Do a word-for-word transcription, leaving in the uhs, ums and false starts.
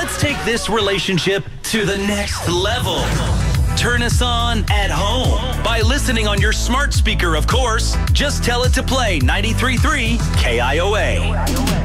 Let's take this relationship to the next level. Turn us on at home by listening on your smart speaker, of course. Just tell it to play ninety-three point three K I O A.